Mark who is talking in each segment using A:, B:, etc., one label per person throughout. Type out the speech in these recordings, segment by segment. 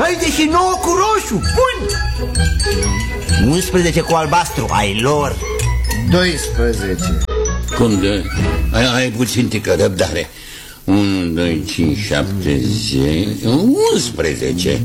A: 69 cu roșu. Bun. 11 cu albastru, ai lor.
B: 12.
C: Cum de? Ai puțin tică răbdare. 1, 2, 5, 7, 10, 11.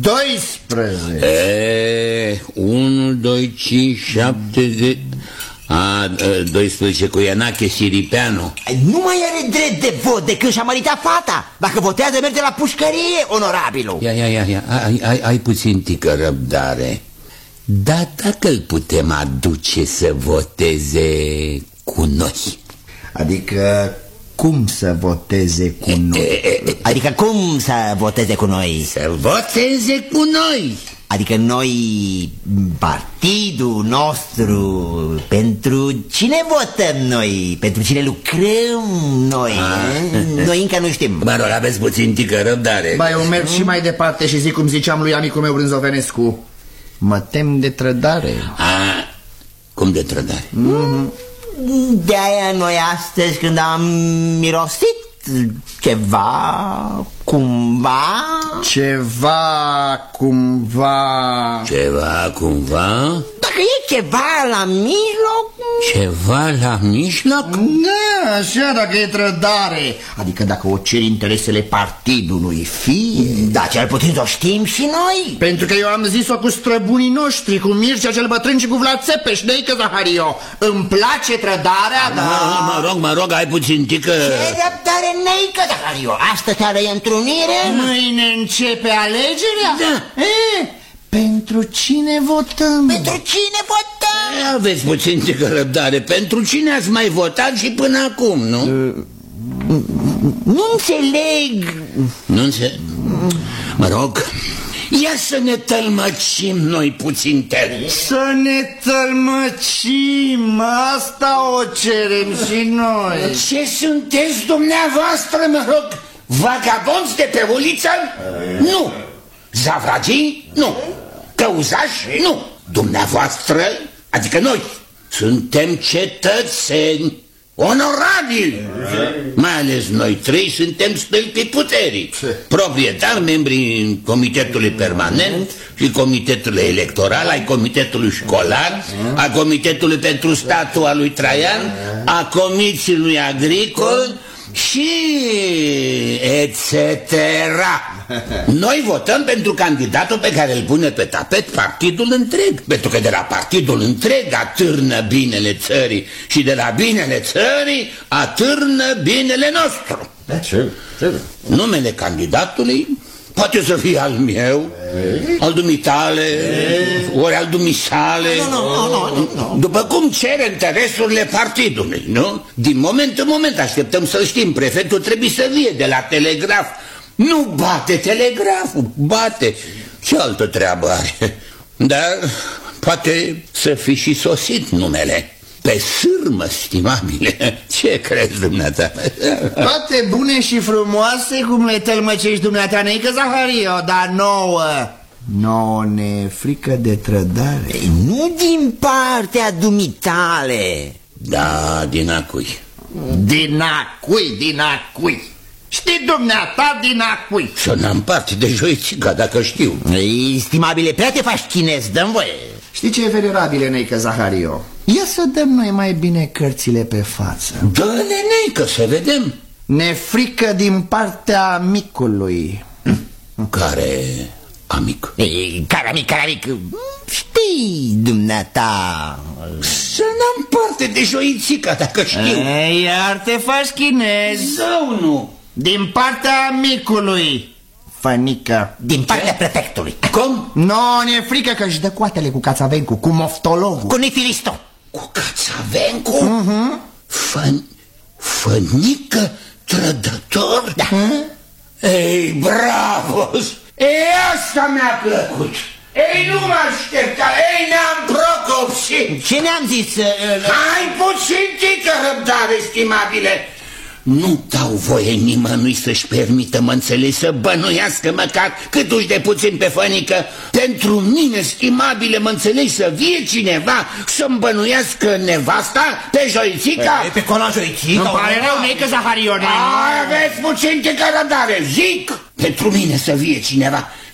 B: 12.
C: 1, 2, 5, 7, 10. 12 cu Ianache Siripeanu.
A: Nu mai are drept de vot de când și-a măritat fata. Dacă votează merge la pușcărie, onorabilul.
C: Ia, ai puțin tică răbdare. Dar dacă îl putem aduce să voteze cu noi?
B: Adică cum să voteze cu noi?
A: Adică cum să voteze cu noi?
C: Să voteze cu noi.
A: Adică noi, partidul nostru, pentru cine votăm noi? Pentru cine lucrăm noi? Noi încă nu știm.
C: Mă rog, aveți puțin tică răbdare.
B: Ba, eu merg și mai departe și zic cum ziceam lui amicul meu Brânzovenescu. Mă tem de trădare.
C: Cum de trădare?
A: De-aia noi astăzi când am mirosit ceva, cumva...
C: Ceva, cumva?
A: Dacă e ceva la mijloc...
C: Ceva la mijloc?
B: Da, așa, dacă e trădare. Adică dacă o ceri interesele partidului, fie.
A: Da, cel puțin o știm și noi.
B: Pentru că eu am zis-o cu străbunii noștri, cu Mircea cel Bătrân și cu Vlad Țepeș, Neică Zahario. Îmi place trădarea, da.
C: Mă rog, ai puțin tică.
A: Ce răbdare, Neică Zahario? Astă seară e întrunire?
B: Mâine începe alegerea?
C: Da.
B: Pentru cine votăm?
A: Pentru cine votăm?
C: Aveți puțin tică răbdare. Pentru cine ați mai votat și până acum, nu?
A: Nu înțeleg.
C: Nu înțeleg? Mă rog, ia să ne tălmăcim noi puțin tăi.
B: Să ne tălmăcim, asta o cerem și noi.
C: Ce sunteți dumneavoastră, mă rog? Vagabonți de pe uliță? Nu. Zavragii? Nu. Căuzași? Nu. Dumneavoastră, adică noi, suntem cetățeni onorabili. Mai ales noi trei suntem stâlpii puterii. Proprietari, membri în Comitetului Permanent și Comitetului Electoral, ai Comitetului Școlar, a Comitetului pentru Statul lui Traian, a Comisiei Agricol și etc. Noi votăm pentru candidatul pe care îl pune pe tapet partidul întreg. Pentru că de la partidul întreg atârnă binele țării și de la binele țării atârnă binele nostru. Numele candidatului poate să fie al meu, al dumitale, ori al dumisale.
A: Nu.
C: După cum cere interesurile partidului, nu? Din moment în moment așteptăm să știm. Prefectul trebuie să vie de la telegraf. Nu bate telegraful, bate. Ce altă treabă are? Dar poate să fi și sosit numele. Pe sârmă, stimabile. Ce crezi, dumneata?
B: Toate bune și frumoase cum le tălmăcești dumneata, Neică Zahario, dar nouă ne frică de trădare.
A: Nu din partea dumitale.
C: Da, din acui.
B: Din acui. Știi dumneata din acui.
C: Să n-am parte de joițica, dacă știu.
A: Stimabile, prea te faci chinez, dă-mi voie.
B: Știi ce e venerabile, Neică Zahario? Ia să dăm noi mai bine cărțile pe față.
C: Dă-le, Neică, să vedem.
B: Ne frică din partea micului.
C: Care amic?
A: Care amic? Știi, dumneata.
C: Să n-am parte de joițica, dacă știu.
B: Iar te faci chinez.
C: Sau nu?
B: Din partea micului. Fănică.
A: Din partea prefectului.
C: Cum?
B: Ne frică că își dă coatele cu Cațavencu, cu moftologul.
A: Cu Nifilisto.
C: Cu Cațavencu? Fănică trădător?
A: Da.
C: Ei, bravo! Ei, asta mi-a plăcut. Ei, nu mă aștepta. Ei, ne-am procopsit.
A: Ce ne-am zis?
C: Hai puțin tică răbdare, stimabile. Nu dau voie nimănui să-și permită, mă înțelegi, să bănuiască măcar câtuși de puțin pe Fănică. Pentru mine, stimabile, mă înțelegi, să vie cineva să-mi bănuiască nevasta pe joițica.
A: Pe cola joițica.
B: Îmi pare rău, Neică Zahario.
C: Aveți puțin tică răbdare, zic. Pentru mine să vie cineva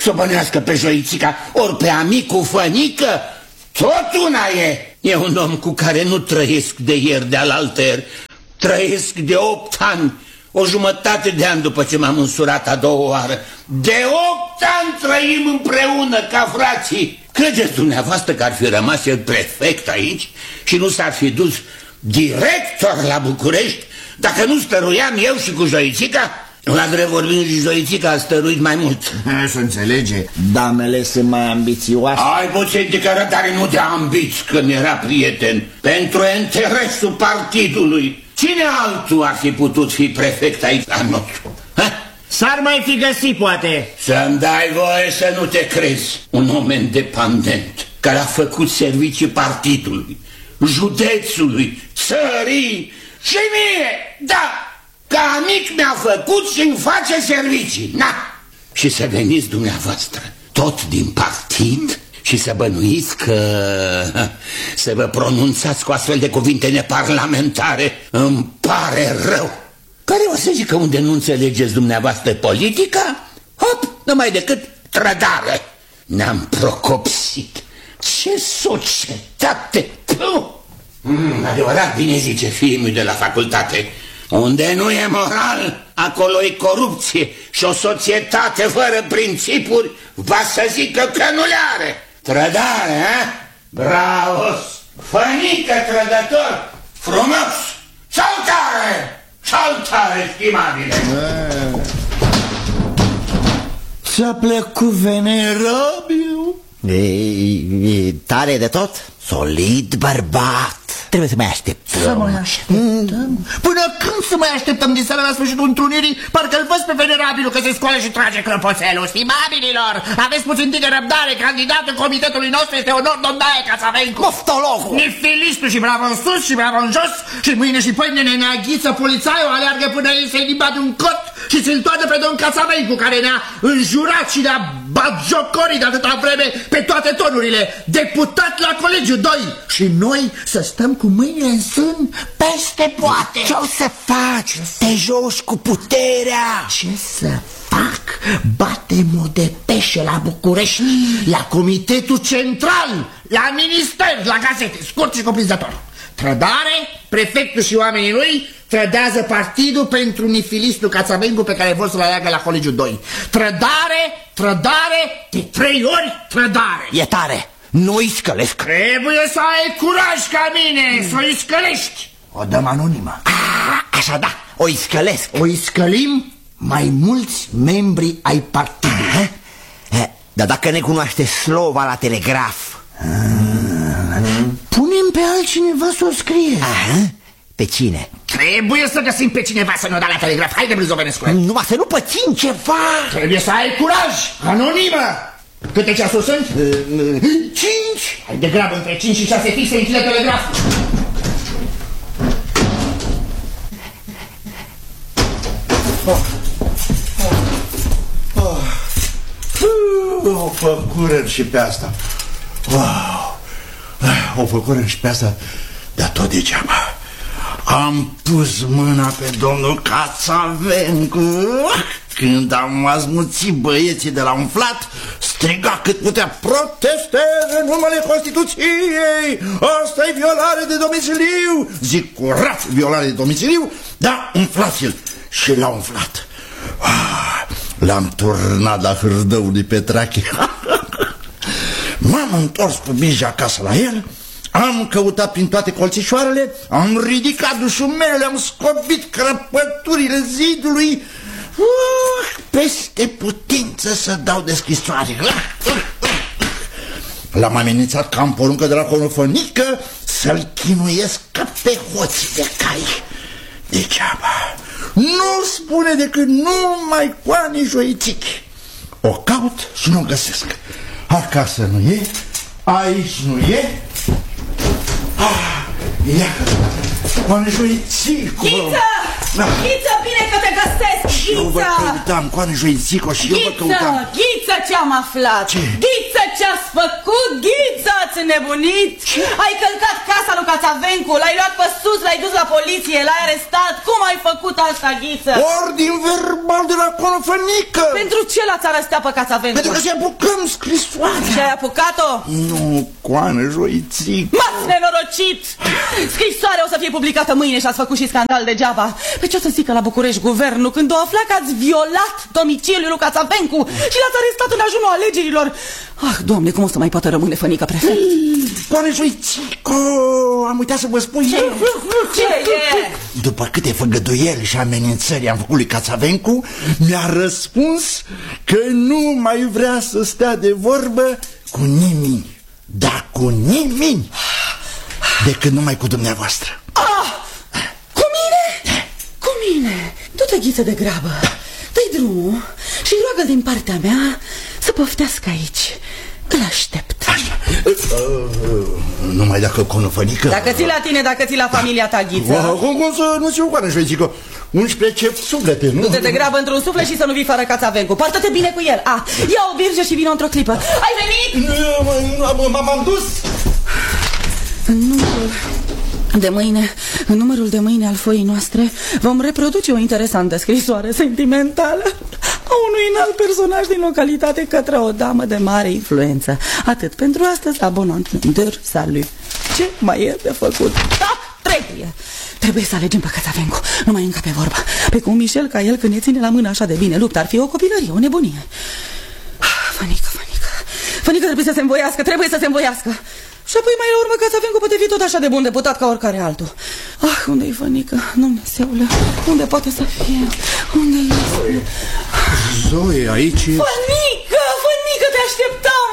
C: să o bănească pe Joițica, ori pe amicul Fănică, tot una e. E un om cu care nu trăiesc de ieri, de alaltăieri, trăiesc de 8 ani, o jumătate de an după ce m-am însurat a doua oară. De 8 ani trăim împreună ca frații. Credeți dumneavoastră că ar fi rămas el prefect aici și nu s-ar fi dus director la București dacă nu stăruiam eu și cu Joițica? La drept vorbind, și Joițica a stăruit mai mult.
B: Se înțelege, damele sunt mai ambițioase.
C: Ai puțin de cărătare, nu de ambiți, că mi-era prieten. Pentru interesul partidului. Cine altul ar fi putut fi prefect aici la nostru?
B: S-ar mai fi găsit, poate.
C: Să-mi dai voie să nu te crezi. Un om independent care a făcut servicii partidului, județului, țării și mie, da, ca amic mi-a făcut și îmi face servicii. Na! Și să veniți dumneavoastră tot din partid și să bănuiți că să vă pronunțați cu astfel de cuvinte neparlamentare, îmi pare rău. Care o să zică unde nu înțelegeți dumneavoastră politica? Hop, numai decât trădare. Ne-am procopsit. Ce societate! Adevărat bine zice fiul de la facultate. Unde nu e moral, acolo e corupție. Și o societate fără principuri va să zică că nu le are. Trădare, ha? Bravo! Fănică trădător! Frumos! Saltare! Saltare, stimabile!
B: Ți-a plăcut venerabil?
A: E tare de tot? Solid bărbat. Trebuie să mai așteptăm.
B: Să mai așteptăm? Până când să mai așteptăm? Din seara la sfârșitul întrunirii parcă-l văz pe venerabilul că se scoală și trage clăpoțelul. Stimabililor, aveți puțin timp de răbdare. Candidatul comitetului nostru este Onor Domnaie Cațavencu.
A: Moftologul!
B: Nifilistul și bravo în sus și bravo în jos. Și mâine și pâine Neaghiță polițaiul aleargă până ei să-i limba de un cot și ți-l toată pe domn Cațavencu, care ne-a înjurat și ne-a bagiocorit de atâta vreme pe toate tonurile. Deputat la Colegiul 2. Și noi să stăm cu mâinile în sân peste poate.
A: Ce-o să faci? Te joci cu puterea.
B: Ce să fac? Bate-mă de peșe la București, la Comitetul Central, la Minister, la gazete, scurt și cuprinzător. Trădare, prefectul și oamenii lui trădează partidul pentru nifilistul Cațavencu pe care vor să-l aleagă la Colegiul 2. Trădare, trădare, de 3 ori trădare.
A: E tare. Nu-i scălesc.
B: Trebuie să ai curaj ca mine, să-i scălești. O dăm anonimă.
A: Așa da, o-i scălesc.
B: O-i scălim mai mulți membri ai partidului.
A: Dar dacă ne cunoaște slova la telegraf,
B: punem pe altcineva să o scrie.
A: pe cine?
B: Trebuie să găsim pe cineva să ne-o dea la telegraf. Haide, Brâzovenescule.
A: Numai să nu pățim ceva.
B: Trebuie să ai curaj. Anonimă. Câte ceasuri sunt?
A: 5.
B: Hai de grabă, între 5 și 6 fixe închide telegraful.
D: O făcură și pe asta. Wow. O făcură și pe asta, dar tot degeaba. Am pus mâna pe domnul Cațavencu. Când am asmuțit băieții de la umflat, striga cât putea: protestez în numele Constituției! Asta e violare de domiciliu! Zic curat, violare de domiciliu, dar umflați-l. Și l-a umflat. L-am turnat la hârdăul lui Petrache. M-am întors cu bija acasă la el, am căutat prin toate colțișoarele, am ridicat dușumelele, am scobit crăpăturile zidului. Peste putință să dau de scrisoare. L-am amenințat ca în poruncă de la Conofănică să-l chinuiesc ca pe hoții de cai. Degeaba. Nu spune decât numai Coane Joițichi. O caut și nu o găsesc. Acasă nu e, aici nu e. Ia, Coane Joițicu.
E: Ghiță! Ghiță, bine că te găsesc,
D: Eu vă
E: Ghiță!
D: căutam, Coane Joițico, și eu vă căutam.
E: Ghiță, ce-am aflat?
D: Ce?
E: Ghiță, ce-ați făcut? Ghiță, ați înnebunit?
D: Ce?
E: Ai călcat casa lui Cațavencu, l-ai luat pe sus, l-ai dus la poliție, l-ai arestat. Cum ai făcut asta, Ghiță?
D: Ordin verbal de la Conofănică.
E: Pentru ce l-ați arestat pe Cațavencu?
D: Pentru că să apucăm scrisoarea.
E: Și ai apucat-o?
D: Nu, Coane Joițico.
E: M-ați nenorocit! Scrisoarea o să fie publicată mâine și ați făcut și scandal degeaba. Pe ce o să zică la București guvernul când o afla că ați violat domiciliul lui Cațavencu și l-ați arestat în ajunul alegerilor? Ah, Doamne, cum o să mai poată rămâne Fănică prefect?
D: Coane Joițico, am uitat să vă spun.
E: Ce e?
D: După câte făgăduieli și amenințări am făcut lui Cațavencu, mi-a răspuns că nu mai vrea să stea de vorbă cu nimeni. Dar cu nimeni, decât numai cu dumneavoastră.
E: Ah! Cu mine? Cu mine? Du-te, Ghiță, de grabă. Dă-i drumul și roagă din partea mea să poftească aici. Îl aștept.
D: Numai dacă Conofănică...
E: Dacă ți la tine, dacă ți la familia ta, Ghiță.
D: Cum să nu ți-o Coane Joițico? 11 cep suflete, nu?
E: Du-te de grabă într-un suflet și să nu vii fără Cațavencu. Poartă-te bine cu el. Ia o birjă și vină într-o clipă. Ai venit?
D: M-am dus.
E: În numărul de mâine al foii noastre vom reproduce o interesantă scrisoare sentimentală a unui înalt personaj din localitate către o damă de mare influență. Atât pentru astăzi, abonament salut. Ce mai e de făcut? Da, trebuie să alegem pe Cațavencu. Nu mai încape vorba. Pe cum Michel ca el, când ne ține la mână așa de bine, luptă, ar fi o copilărie, o nebunie. Fănică trebuie să se învoiască. Și apoi mai la urmă Cațavencu poate fi tot așa de bun deputat ca oricare altul. Unde-i Fănică? Dumnezeule, unde poate să fie? Unde este?
D: Zoe, aici e...
E: Fănică, te așteptam!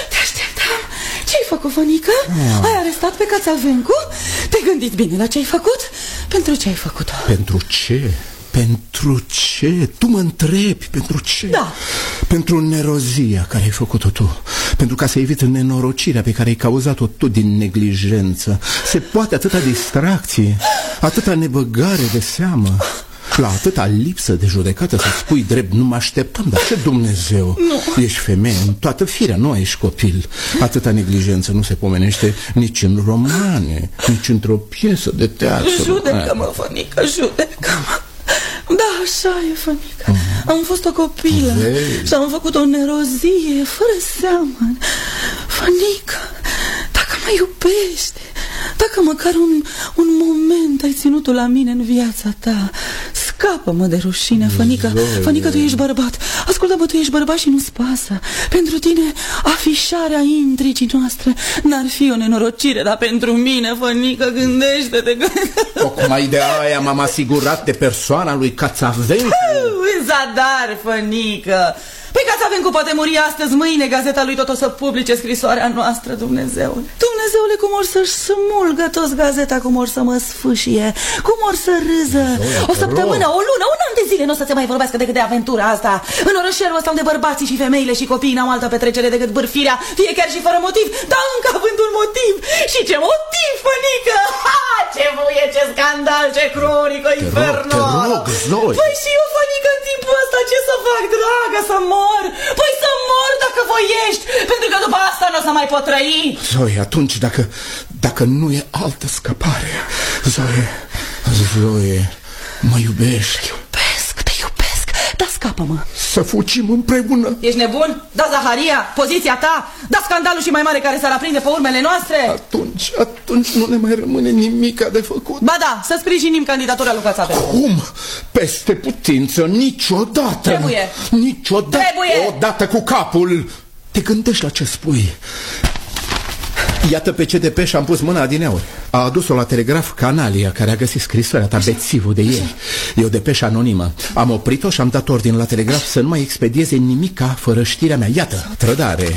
E: Ce-ai făcut, Fănică? Ai arestat pe Cațavencu? Te-ai gândit bine la ce ai făcut? Pentru ce ai făcut-o?
F: Pentru ce? Pentru ce? Tu mă întrebi pentru ce?
E: Da.
F: Pentru nerozia care ai făcut-o tu. Pentru ca să eviți nenorocirea pe care ai cauzat-o tu din neglijență. Se poate atâta distracție, atâta nebăgare de seamă, la atâta lipsă de judecată să spui drept, nu mă așteptam, dar ce Dumnezeu? Nu. Ești femeie în toată firea, nu ești copil. Atâta neglijență nu se pomenește nici în romane, nici într-o piesă de teatru.
E: Judecă-mă, Fănică, judecă-mă. Da, așa e, Fănică. Am fost o copilă și am făcut o nerozie fără seamă. Fănică, dacă mă iubești, dacă măcar un moment ai ținut-o la mine în viața ta, scapă-mă de rușine, Fănică. Fănică, tu ești bărbat. Ascultă-mă, tu ești bărbat și nu-ți pasă. Pentru tine afișarea intrigii noastre n-ar fi o nenorocire, dar pentru mine, Fănică, gândește-te.
F: Tocmai de aia m-am asigurat de persoana lui Cațavencu.
E: În zadar, Fănică. Păi Cațavencu poate muri astăzi, mâine gazeta lui tot o să publice scrisoarea noastră, Dumnezeule. Dumnezeule, cum or să-și smulgă toți gazeta, cum or să mă sfâșie, cum or să râză. O săptămână, o lună, un an de zile nu o să se mai vorbească decât de aventura asta. În orășelul ăsta unde bărbații și femeile și copiii n-au altă petrecere decât bârfirea, fie chiar și fără motiv, dar încă avântul motiv. Și ce motiv, Fănică! Ce voie, ce scandal, ce cronică infernală!
F: Te rog, Zoe!
E: Păi și eu, Fănică, în timpul ăsta ce să fac, dragă, să mor? Păi să mor dacă voiești, pentru că după asta nu o să mai pot trăi.
F: Zoe, atunci dacă nu e altă scăpare, Zoe, mă iubești?
E: Te iubesc, dar scapă-mă.
F: Să fugim împreună.
E: Ești nebun? Da, Zaharia, poziția ta, da, scandalul și mai mare care s-ar aprinde pe urmele noastre.
F: Atunci nu ne mai rămâne nimic de făcut.
E: Ba da, să sprijinim candidatura lui Cațavencu.
F: Cum? Peste putință, niciodată.
E: Trebuie.
F: Niciodată.
E: Trebuie.
F: Odată cu capul. Te gândești la ce spui? Iată pe ce depeș am pus mâna adineauri. A adus-o la telegraf Canalia, care a găsit scrisoarea ta, bețivul de ieri. E o depeșă anonimă. Am oprit-o și am dat ordin la telegraf să nu mai expedieze nimica fără știrea mea. Iată, trădare.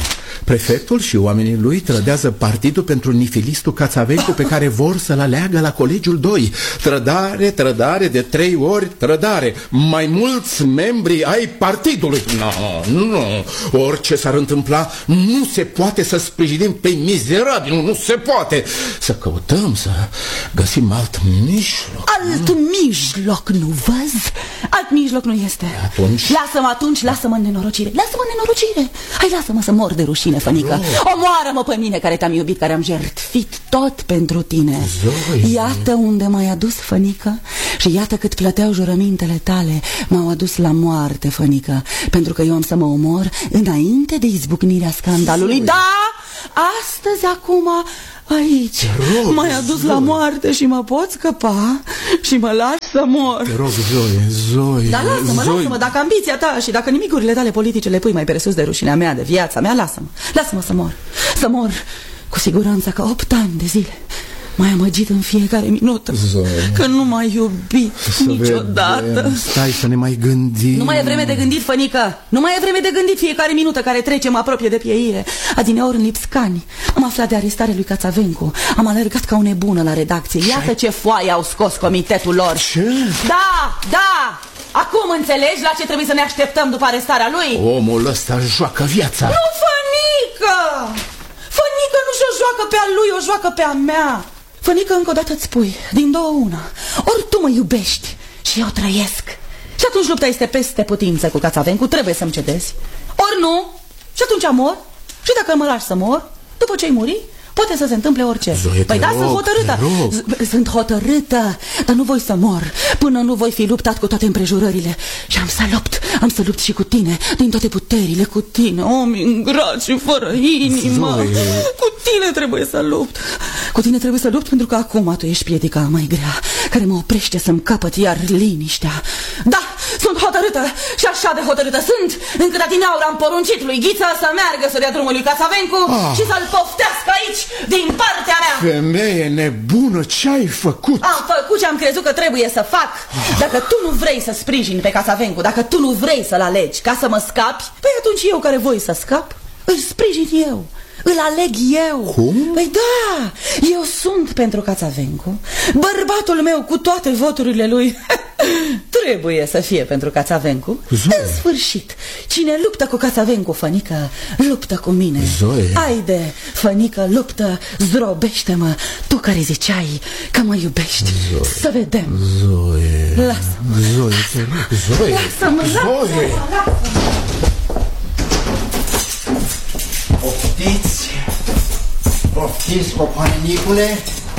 F: Prefectul și oamenii lui trădează partidul pentru nifilistul Cațavencu pe care vor să-l aleagă la colegiul 2. Trădare, trădare, de 3 ori trădare. Mai mulți membri ai partidului. Nu. Orice s-ar întâmpla, nu se poate să sprijinim pe mizerabil. Nu se poate. Să căutăm, să găsim alt mijloc.
E: Alt mijloc, nu văzi? Alt mijloc nu este.
F: Atunci?
E: Lasă-mă în nenorocire. Lasă-mă în nenorocire. Hai, lasă-mă să mor de rușine, Fănică. Omoară-mă pe mine care te-am iubit, care am jertfit tot pentru tine.
F: Zoe.
E: Iată unde m-ai adus, Fănică, și iată cât plăteau jurămintele tale. M-au adus la moarte, Fănică, pentru că eu am să mă omor înainte de izbucnirea scandalului. Zoe. Da, astăzi, acum, aici m-ai adus la moarte și mă poți scăpa și mă lași să mor.
F: Te rog, Zoe.
E: Dar lasă-mă, dacă ambiția ta și dacă nimicurile tale politice le pui mai presus de rușinea mea, de viața mea, lasă-mă să mor cu siguranță că 8 ani de zile m-ai amăgit în fiecare minută, Zoe. Că nu m-ai iubit niciodată.
F: Vedem. Stai să ne mai gândim.
E: Nu mai e vreme de gândit, Fănică. Nu mai e vreme de gândit. Fiecare minută care trece mă apropie de pieire. Adineori în Lipscani am aflat de arestarea lui Cațavencu. Am alergat ca o nebună la redacție. Iată ce foaie au scos comitetul lor.
F: Ce?
E: Da. Acum înțelegi la ce trebuie să ne așteptăm după arestarea lui?
F: Omul ăsta joacă viața.
E: Nu, Fănică! Fănică nu și-o joacă pe a lui, o joacă pe a mea. Fănică, încă o dată îți spui, din două una. Ori tu mă iubești și eu trăiesc, și atunci lupta este peste putință cu Cațavencu, trebuie să-mi cedezi. Ori nu, și atunci mor. Și dacă mă lași să mor, după ce-ai muri, poate să se întâmple orice.
F: Zoe,
E: păi da, sunt hotărâtă. Sunt hotărâtă, dar nu voi să mor până nu voi fi luptat cu toate împrejurările. Și am să lupt și cu tine, din toate puterile, cu tine, om ingrat și fără inimă. Zoe. Cu tine trebuie să lupt. Cu tine trebuie să lupt pentru că acum tu ești piedica mai grea care mă oprește să-mi capăt iar liniștea. Da, sunt hotărâtă și așa de hotărâtă sunt, încât adineauri am poruncit lui Ghiță să meargă să dea drumul lui Cațavencu și să-l poftească aici, din partea mea.
F: Femeie nebună, ce-ai făcut?
E: Am făcut ce am crezut că trebuie să fac. Dacă tu nu vrei să sprijini pe Cațavencu, dacă tu nu vrei să-l alegi ca să mă scapi, păi atunci eu care voi să scap, îl sprijin eu. Îl aleg eu.
F: Cum?
E: Păi da, eu sunt pentru Cațavencu. Bărbatul meu cu toate voturile lui trebuie să fie pentru Cațavencu.
F: Zoe.
E: În sfârșit, cine luptă cu Cațavencu, Fănică, luptă cu mine.
F: Zoe.
E: Haide, Fănică, luptă, zdrobește-mă, tu care ziceai că mă iubești.
F: Zoe.
E: Să vedem.
F: Zoe.
E: Lasă-mă.
F: Zoe, te rog, Zoe.
E: Lasă-mă, lasă-mă.
B: Poftiți, popoane Nicule.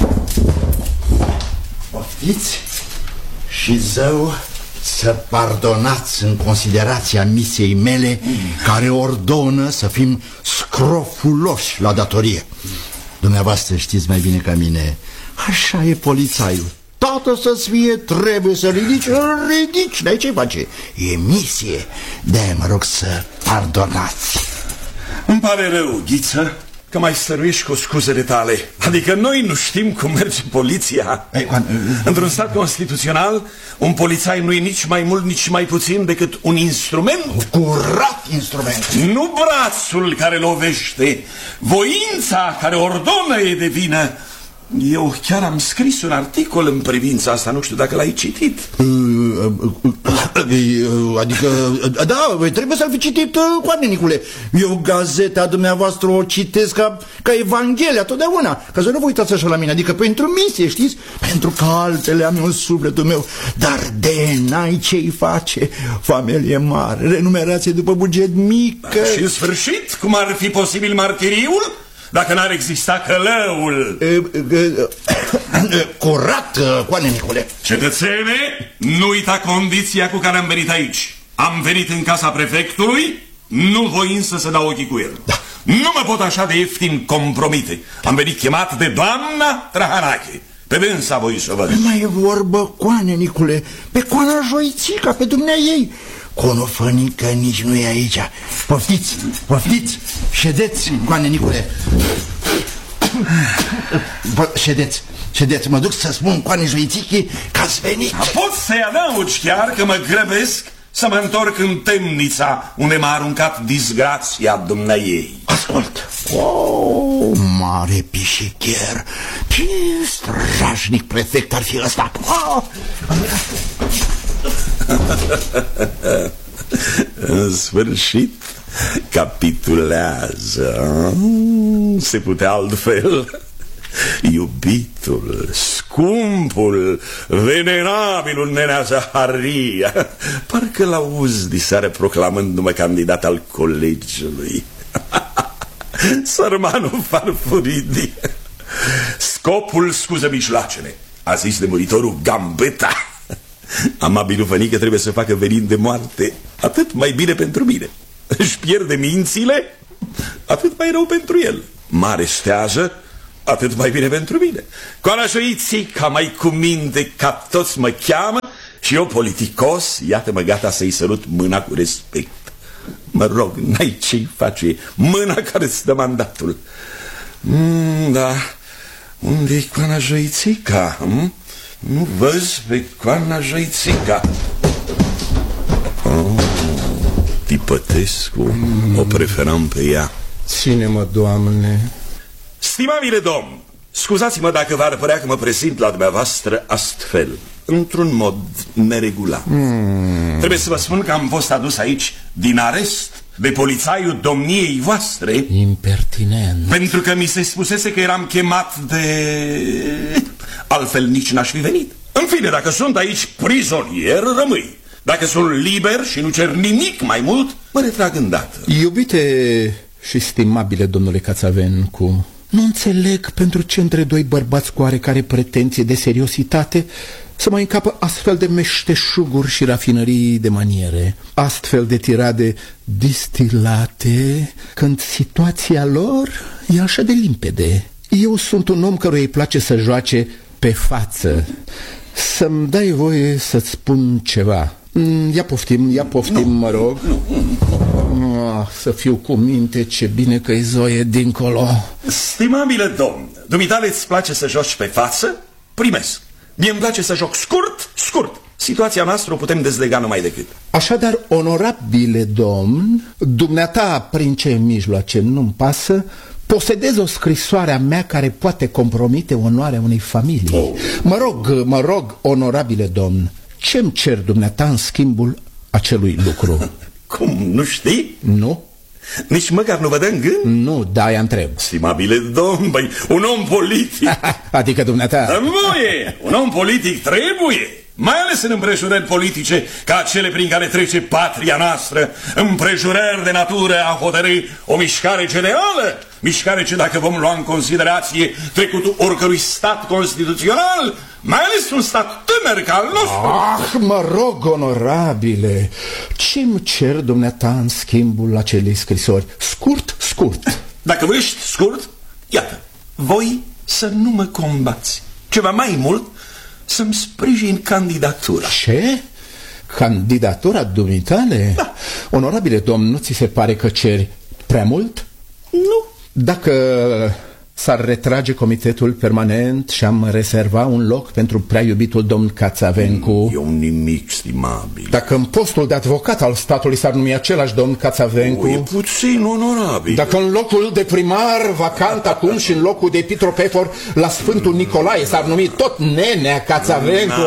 B: Poftiți și zău să pardonați în considerația misiei mele care ordonă să fim scrofuloși la datorie. Dumneavoastră știți mai bine ca mine, așa e polițaiul. Toată să-ți fie, trebuie să ridici, n-ai ce face. E misie, de-aia mă rog să pardonați.
G: Îmi pare rău, Ghiță, că mai stăruiești cu scuzele tale. Adică noi nu știm cum merge poliția. Într-un stat constituțional, un polițai nu e nici mai mult, nici mai puțin decât un instrument.
B: Curat instrument.
G: Nu brațul care lovește, voința care ordonă e de vină. Eu chiar am scris un articol în privința asta, nu știu dacă l-ai citit.
B: Adică, da, trebuie să-l fi citit, Coane Nicule. Eu gazeta dumneavoastră o citesc ca Evanghelia totdeauna, ca să nu vă uitați așa la mine. Adică pentru misie, știți? Pentru că altele am eu în sufletul meu. Dar de n-ai ce-i face. Familie mare, renumerație după buget mică.
G: Și în sfârșit, cum ar fi posibil martiriul dacă n-ar exista călăul?
B: Curat, Coane Nicule.
G: Cetățene, nu uita condiția cu care am venit aici. Am venit în casa prefectului, nu voind să se dau ochii cu el.
B: Da.
G: Nu mă pot așa de ieftin compromite. Am venit chemat de doamna Trahanache. Pe dânsa voi să văd.
B: Nu mai e vorbă, Coane Nicule. Pe Coana Joițica, pe dumnea ei. Conofănică nici nu e aici. Poftiți, poftiți. Ședeți, Coane Nicule. Ședeți, mă duc să spun Coane Joițichii că ați venit.
G: Poți să-i adaugi chiar că mă grăbesc să mă întorc în temnița unde m-a aruncat disgrația dumneaei.
B: Ascult. Mare pișicher. Ce strașnic prefect ar fi ăsta.
G: În sfârșit capitulează. Se putea altfel. Iubitul, scumpul, venerabilul nenea Zaharia, parcă l-auzi diseară proclamându-mă candidat al colegiului. Sărmanul Farfuridi. Scopul scuză mijloacele, a zis de muritorul Gambetta. Amabilul fănică trebuie să facă venind de moarte, atât mai bine pentru mine. Își pierde mințile, atât mai rău pentru el. Mare stează, atât mai bine pentru mine. Coanajoițica mai cu minte ca toți mă cheamă și eu politicos, iată-mă gata să-i sărut mâna cu respect. Mă rog, n-ai ce-i face, mâna care-ți dă mandatul. Da, unde-i Coanajoițica? Nu văz pe Coanajoițica. Tipătescu, o preferam pe ea.
F: Ține-mă, Doamne.
G: Stimabile domn, scuzați-mă dacă v-ar părea că mă prezint la dumneavoastră astfel, într-un mod neregulat. Trebuie să vă spun că am fost adus aici din arest de polițaiul domniei voastre.
F: Impertinent.
G: Pentru că mi se spusese că eram chemat de... altfel nici n-aș fi venit. În fine, dacă sunt aici prizonier, rămâi. Dacă sunt liber și nu cer nimic mai mult, mă retrag îndată.
F: Iubite și stimabile domnule Cațavencu, nu înțeleg pentru ce între doi bărbați cu oarecare pretenție de seriositate să mai încapă astfel de meșteșuguri și rafinării de maniere, astfel de tirade distilate, când situația lor e așa de limpede. Eu sunt un om căruia îi place să joace pe față. Să-mi dai voie să-ți spun ceva. Ia poftim, mă rog. Să fiu cu minte, ce bine că-i Zoe dincolo.
G: Stimabile domn, dumitale îți place să joci pe față? Primesc. Mie îmi place să joc scurt. Situația noastră o putem dezlega numai decât.
F: Așadar, onorabile domn, dumneata prin ce mijloace nu-mi pasă, posedez o scrisoare a mea care poate compromite onoarea unei familii. Mă rog, onorabile domn, ce-mi cer dumneata în schimbul acelui lucru?
G: Cum, nu știi?
F: Nu.
G: Nici măcar nu vă dă în gând?
F: Nu, de-aia întreb.
G: Stimabile domn, băi, un om politic.
F: Adică dumneata...
G: Dă-mi voie, un om politic trebuie, mai ales în împrejurări politice ca cele prin care trece patria noastră, împrejurări de natură a hotărâi o mișcare generală, mișcare ce, dacă vom lua în considerație trecutul oricărui stat constituțional, mai ales un stat tânăr ca al nostru.
F: Mă rog, onorabile, ce-mi cer dumneata în schimbul acelei scrisori? Scurt.
G: Dacă vă ești scurt, iată, voi să nu mă combați. Ceva mai mult, să-mi sprijin candidatura.
F: Ce? Candidatura dumitale?
G: Da.
F: Onorabile domn, nu ți se pare că ceri prea mult?
G: Nu.
F: Dacă s-ar retrage comitetul permanent și am rezerva un loc pentru prea iubitul domn Cațavencu...
G: Eu nimic, stimabil.
F: Dacă în postul de advocat al statului s-ar numi același domn Cațavencu...
G: E puțin onorabil.
F: Dacă în locul de primar vacant acum și în locul de epitropefor la Sfântul Nicolae s-ar numi tot nenea Cațavencu...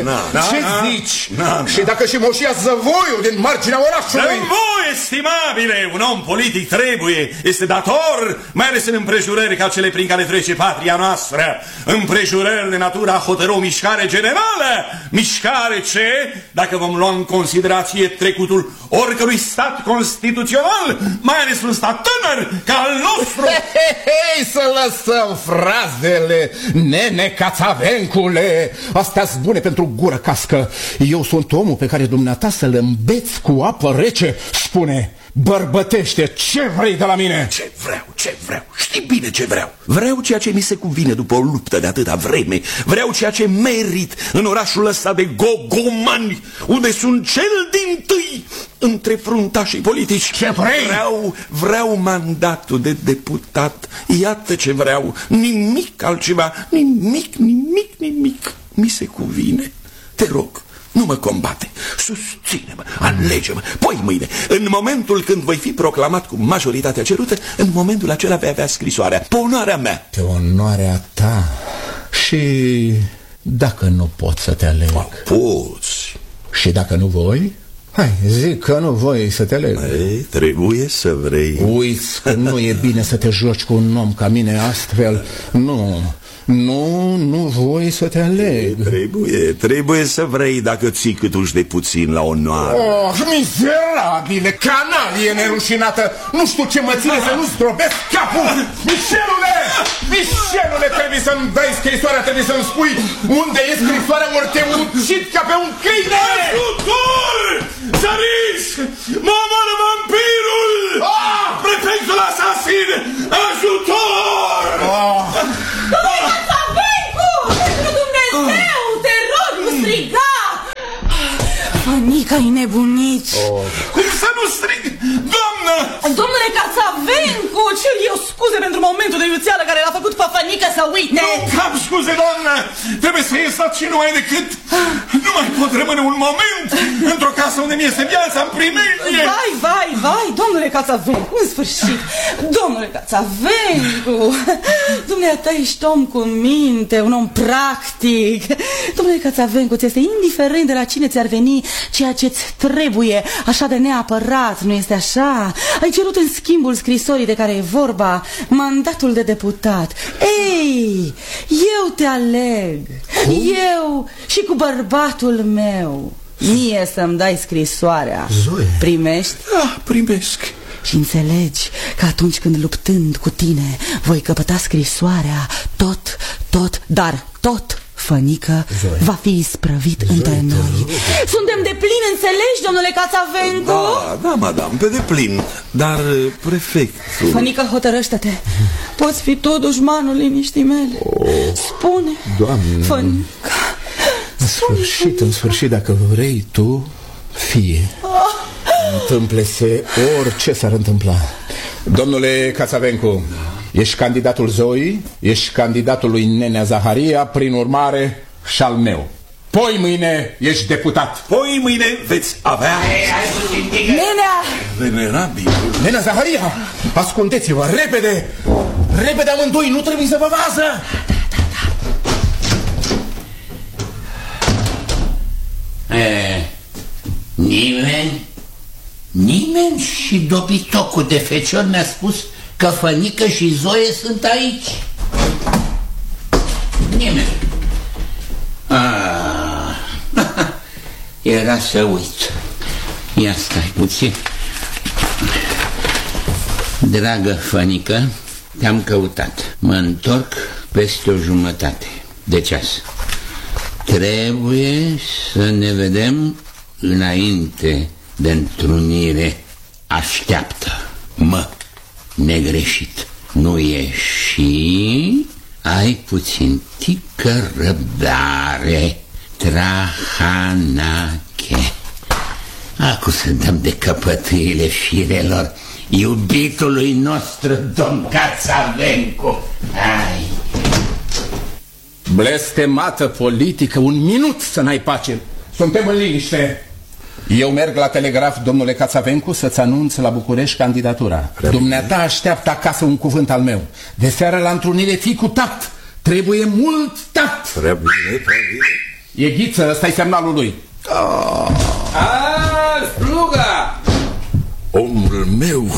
F: Ce zici? Și dacă și moșia Zăvoiu din marginea orașului...
G: Dă-mi voie, stimabile, un om politic trebuie, este dator, mai ales în împrejurări ca cele prin care trece patria noastră, împrejurări de natură a hotărâ o mișcare generală, mișcare ce, dacă vom lua în considerație trecutul oricărui stat constituțional, mai ales un stat tânăr ca al nostru...
F: Hei, să lăsăm frazele, nene Cațavencule, astea-s bune pentru gură cască. Eu sunt omul pe care dumneata să-l îmbeți cu apă rece. Spune, bărbătește, ce vrei de la mine?
G: Ce vreau, știi bine ce vreau. Vreau ceea ce mi se cuvine după o luptă de atâta vreme. Vreau ceea ce merit în orașul ăsta de gogomani, unde sunt cel dintâi între fruntașii politici.
B: Ce vrei?
G: Vreau mandatul de deputat. Iată ce vreau. Nimic altceva. Nimic mi se cuvine. Te rog, Nu mă combate, susține-mă, alege-mă. Poi mâine, în momentul când voi fi proclamat cu majoritatea cerută, în momentul acela vei avea scrisoarea, pe onoarea mea.
F: Pe onoarea ta. Și dacă nu pot să te aleg?
G: Poți.
F: Și dacă nu voi? Hai, zic că nu voi să te aleg.
G: Ei, trebuie să vrei.
F: Uiți că nu e bine să te joci cu un om ca mine astfel. Nu voi să te aleg.
G: Trebuie să vrei dacă ții câtuși de puțin la onoare.
F: Oh, mizerabile, canalie nerușinată. Nu știu ce mă ține să nu stropesc capul. Mișelule, trebuie să-mi dai scrisoarea, trebuie să-mi spui unde e scrisoarea, ori te ucid ca pe un câine.
G: Ajutor! Săriți! Mă omoară vampirul! Prefectul asasin! Ajutor!
E: Pentru Dumnezeu, te rog, nu striga! Fanica, ai nebunit.
G: Cum să nu strig? Doamnă!
E: Domnule Cațavencu, cer eu scuze pentru momentul de iuțeală care l-a făcut pe Fanica să uite.
G: Nu am scuze, doamnă! Trebuie să ies și numai decât nu mai pot rămâne un moment într-o casă unde mi este viața în primejdie.
E: Vai, domnule Cațavencu, în sfârșit. Domnule Cațavencu, dumneata ești om cu minte, un om practic. Domnule Cațavencu, ți este indiferent de la cine ți-ar veni ceea ce-ți trebuie, așa de neapărat, nu este așa? Ai cerut în schimbul scrisorii de care e vorba mandatul de deputat. Ei, eu te aleg. Eu și cu bărbatul meu. Mie să-mi dai scrisoarea.
F: Zoe.
E: Primești?
G: Da, primesc.
E: Și înțelegi că atunci când luptând cu tine voi căpăta scrisoarea, tot Fănică va fi isprăvit între noi. Suntem de plin, înțelegi, domnule Cațavencu?
G: Da, madame, pe deplin. Dar prefectul...
E: Fănică, hotărăște-te. Poți fi tu dușmanul liniștii mele. Spune,
F: Doamne,
E: Fănică.
F: În sfârșit, dacă vrei tu, fie. Întâmple-se orice s-ar întâmpla. Domnule Cațavencu, ești candidatul Zoii, ești candidatul lui Nenea Zaharia, prin urmare și al meu. Poi mâine ești deputat.
G: Poi mâine veți avea...
E: Nenea!
G: Venerabilul.
F: Nenea Zaharia, ascundeți-vă, repede amândoi, nu trebuie să vă vază.
C: Nimeni și dobitocul de fecior mi-a spus că Fănică și Zoe sunt aici. Nimeni. Era să uit. Ia stai puțin. Dragă Fănică, te-am căutat. Mă întorc peste o jumătate de ceas. Trebuie să ne vedem înainte de întrunire. Așteaptă-mă negreșit. Nu ieși, ai puțin tică răbdare. Trahanache. Acum să dăm de căpătâile firelor iubitului nostru domn Cațavencu. Hai.
F: Blestemată politică, un minut să n-ai pace. Suntem în liniște. Eu merg la telegraf, domnule Cațavencu, să-ți anunț la București candidatura. Dumneata așteaptă acasă un cuvânt al meu. De seară la întrunire fii cu tact. Trebuie mult tact.
G: Trebuie.
F: E Ghiță, ăsta-i semnalul lui.
C: Sluga!
G: Omul meu.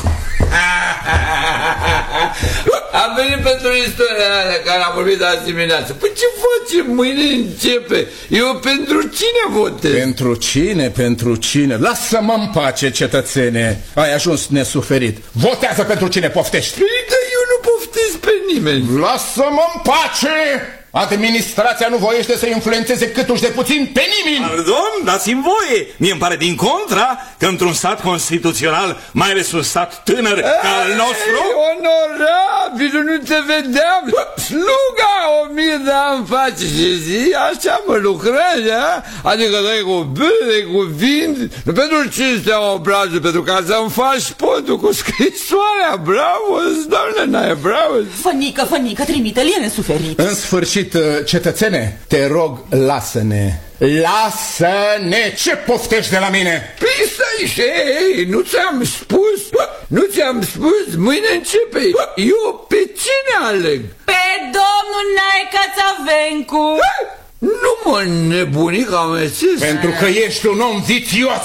H: Am venit pentru istoria aia care am vorbit azi dimineață. Păi ce facem? Mâine începe. Eu pentru cine votez?
F: Pentru cine? Lasă-mă în pace, cetățene. Ai ajuns nesuferit. Votează pentru cine poftești.
H: Păi, dar eu nu poftez pe nimeni.
F: Lasă-mă în pace! Administrația nu voiește să influențeze câtuși de puțin pe nimeni.
G: Pardon, dați-mi voie. Mie îmi pare din contra că într-un stat constituțional, mai ales un stat tânăr ca al nostru...
H: Onorabil! Onorabilul, nu te vedeam. Sluga 1000 de ani face și zi, așa mă lucrezi, a? Adică dai cu bere, cu vin, nu pentru cinstea obrază, pentru ca să-mi faci podul cu scrisoarea. Bravo, doamne, n-ai, bravo.
E: Fănică, trimite-l, e nesuferit.
F: În sfârșit, cetățene, te rog, lasă-ne. Lasă-ne! Ce poftești de la mine?
H: Păi stai și, nu ți-am spus, mâine începe. Eu pe cine aleg?
E: Pe domnul Nae Cațavencu.
H: Nu mă nebuni că amețesc.
F: Pentru că ești un om vițios.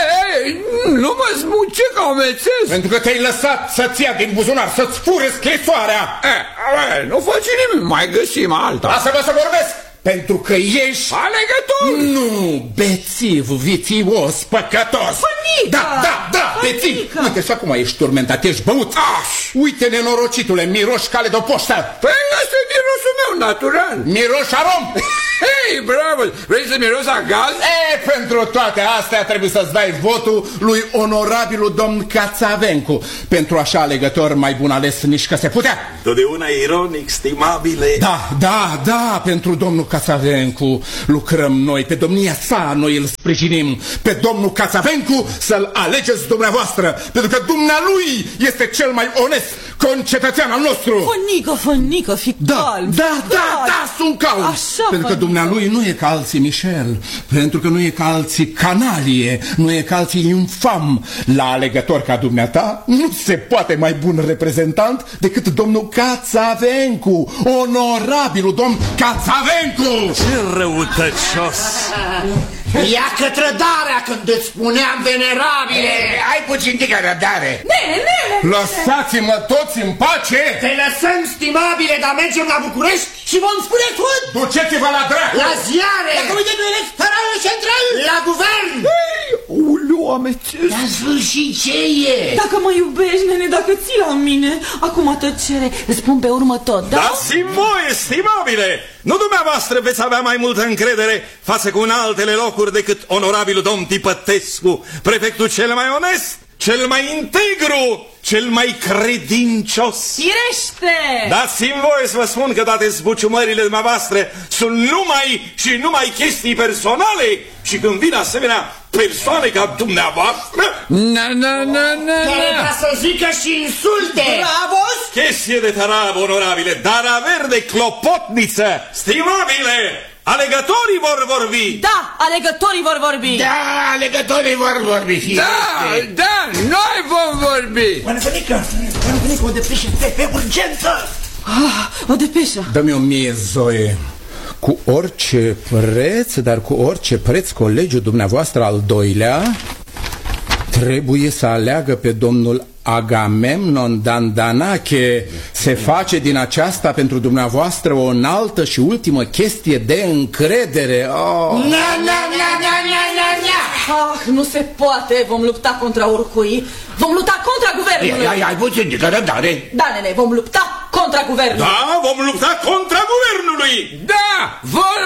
H: Nu mă smuce că amețesc.
F: Pentru că te-ai lăsat să-ți ia din buzunar, să-ți fure scrisoarea.
H: Nu face nimic, mai găsim alta.
F: Lasă-mă să vorbesc. Pentru că ești
H: alegător.
F: Nu, bețiv, vițios, păcătos.
E: Fănică!
F: Da, bețiv. Uite, și acum ești turmentat, ești băut. Uite, nenorocitule, miroși cale de poștă.
H: Păi ăsta e mirosul meu, natural.
F: Miroși arom.
H: Hei, bravo, vrei să miroși a gaz?
F: Pentru toate astea trebuie să-ți dai votul lui onorabilul domn Cațavencu. Pentru așa alegător mai bun ales nici că se putea.
G: Totdeauna ironic, stimabile.
F: Da, pentru domnul Cațavencu lucrăm noi, pe domnia sa noi îl sprijinim. Pe domnul Cațavencu să-l alegeți dumneavoastră, pentru că dumnealui este cel mai onest concetățean al nostru.
E: Fănică, fi calm.
F: Da, sunt calm.
E: Așa,
F: pentru că dumnealui nu e ca alții Michel, pentru că nu e ca alții canalie, nu e ca alții infam. La alegător ca dumneata nu se poate mai bun reprezentant decât domnul Cațavencu, onorabilul domn Cațavencu.
G: Ce răutăcios!
B: Ia că trădarea când îți spuneam venerabile.
C: Ai puțin de răbdare.
E: Nene!
F: Lăsați-mă toți în pace.
B: Te lăsăm, stimabile, dar mergem la București și vom spune tot.
F: Duceți-vă la dracu.
B: La ziare,
A: La Comitetul Electoral Central,
B: la guvern.
H: Uleu, amețesc.
B: La sfârșit ce e?
E: Dacă mă iubești, nene, dacă ții la mine, acum tăcere, îți spun pe urmă tot, da?
G: Dați-mi voie, stimabile! Nu dumneavoastră veți avea mai multă încredere față cu în altele locuri decât onorabilul domn Tipătescu, prefectul cel mai onest, cel mai integru, cel mai credincios.
E: Firește!
G: Dați-mi voie să vă spun că toate zbuciumările dumneavoastră sunt numai și numai chestii personale și când vin asemenea persoane ca dumneavoastră...
B: Care ca să zică și insulte.
E: Bravos!
G: Chestie de tarab, onorabile, dar aver de clopotniță, stimabile! Alegătorii vor vorbi!
E: Da, alegătorii vor vorbi!
C: Da, alegătorii vor vorbi.
H: Da, noi vom vorbi!
B: Fănică, o depeșă pe urgență!
E: O depeșă!
F: Dă-mi 1000, Zoe. Cu orice preț, dar cu orice preț, colegiul dumneavoastră al doilea trebuie să aleagă pe domnul Agamemnon Dandanache. Se face din aceasta pentru dumneavoastră o înaltă și ultimă chestie de încredere.
E: Nu se poate, vom lupta contra oricui. Vom lupta contra guvernului.
C: Ai puțin de răbdare.
E: Da, nene, vom lupta contra guvernului.
G: Da, vom lupta contra guvernului.
H: Da, vom